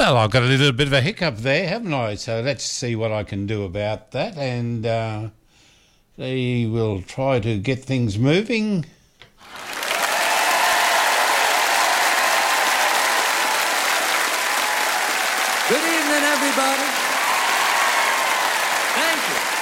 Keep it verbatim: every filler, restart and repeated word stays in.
Well, I've got a little bit of a hiccup there, haven't I? So let's see what I can do about that, and uh, we will try to get things moving. Good evening, everybody. Thank you.